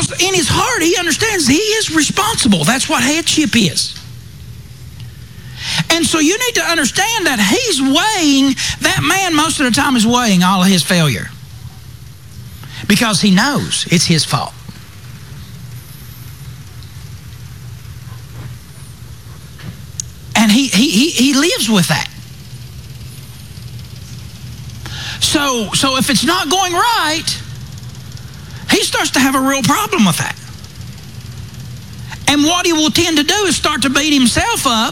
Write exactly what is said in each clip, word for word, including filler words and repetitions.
Because in his heart, he understands he is responsible. That's what headship is. And so you need to understand that he's weighing, that man most of the time is weighing all of his failure. Because he knows it's his fault. And he, he, he, he lives with that. So, so if it's not going right, he starts to have a real problem with that. And what he will tend to do is start to beat himself up.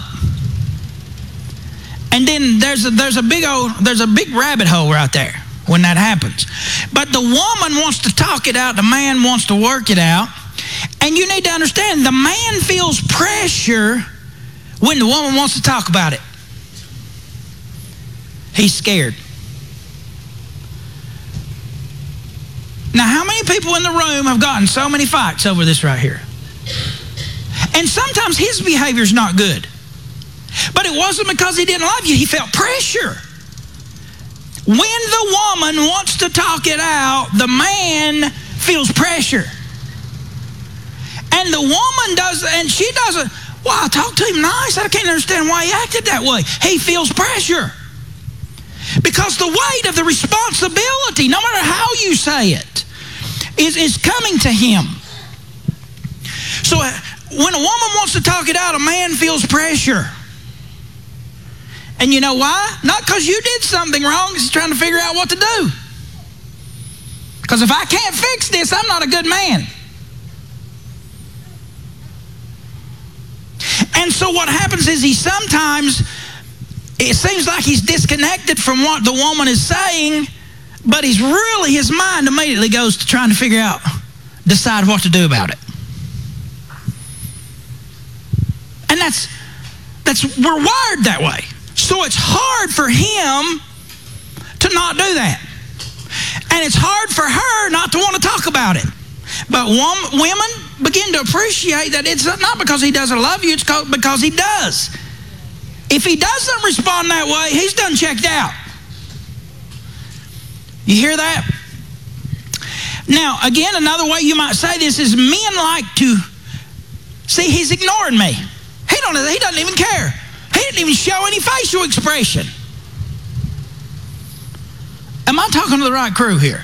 And then there's a, there's a big old, there's a big rabbit hole right there when that happens. But the woman wants to talk it out. The man wants to work it out. And you need to understand, the man feels pressure when the woman wants to talk about it. He's scared. Now, how many people in the room have gotten so many fights over this right here? And sometimes his behavior's not good. But it wasn't because he didn't love you. He felt pressure. When the woman wants to talk it out, the man feels pressure. And the woman does, and she doesn't, well, I talked to him nice. I can't understand why he acted that way. He feels pressure. Because the weight of the responsibility, no matter how you say it, is, is coming to him. So uh, when a woman wants to talk it out, a man feels pressure. And you know why? Not because you did something wrong. He's trying to figure out what to do. Because if I can't fix this, I'm not a good man. And so what happens is he sometimes, it seems like he's disconnected from what the woman is saying, but he's really, his mind immediately goes to trying to figure out, decide what to do about it. And that's, that's, we're wired that way. So it's hard for him to not do that. And it's hard for her not to want to talk about it. But woman, women begin to appreciate that it's not because he doesn't love you, it's because he does. If he doesn't respond that way, he's done checked out. You hear that? Now, again, another way you might say this is men like to, see, he's ignoring me. He don't, he doesn't even care. He didn't even show any facial expression. Am I talking to the right crew here?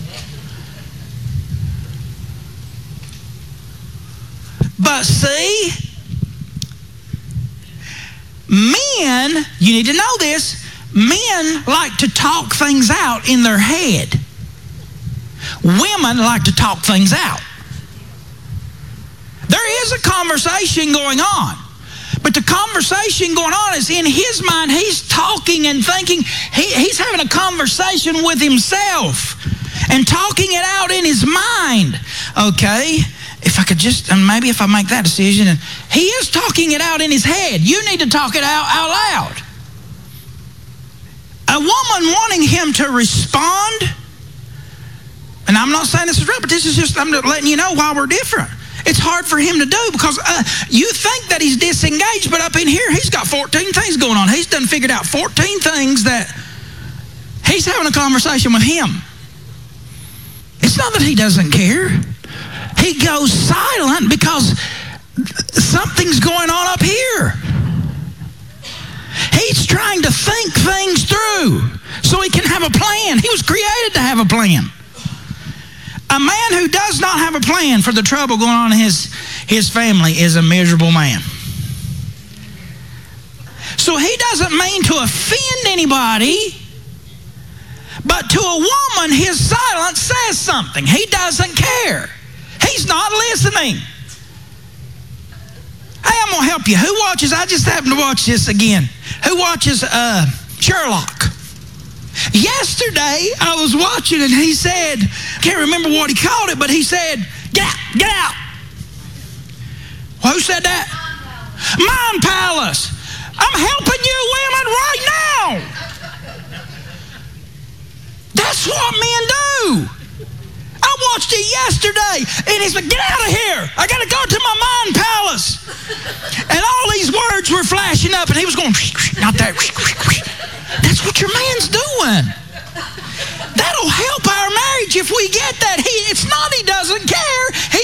But see, men, you need to know this, men like to talk things out in their head. Women like to talk things out. There is a conversation going on. But the conversation going on is in his mind. He's talking and thinking. He, he's having a conversation with himself and talking it out in his mind. Okay, if I could just, and maybe if I make that decision. And he is talking it out in his head. You need to talk it out out loud. A woman wanting him to respond, and I'm not saying this is right, but this is just, I'm letting you know why we're different. It's hard for him to do because uh, you think that he's disengaged, but up in here, he's got fourteen things going on. He's done figured out fourteen things that he's having a conversation with him. It's not that he doesn't care. He goes silent because something's going on up here. He's trying to think things through so he can have a plan. He was created to have a plan. A man who does not have a plan for the trouble going on in his, his family is a miserable man. So he doesn't mean to offend anybody, but to a woman, his silence says something. He doesn't care. He's not listening. Hey, I'm going to help you. Who watches, I just happened to watch this again. Who watches uh, Sherlock? Yesterday, I was watching and he said, can't remember what he called it, but he said, get out, get out. Well, who said that? Mind Palace. I'm helping you women right now. That's what men do. I watched it yesterday and he said, get out of here. I got to go to my Mind Palace. And all these words were flashing up and he was going, not that. That's what your man's doing. That'll help our marriage if we get that. He, it's not he doesn't care.